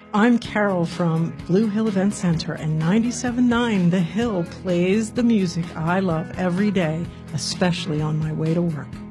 I'm Carol from Blue Hill Event Center, and 97.9 The Hill plays the music I love every day, especially on my way to work.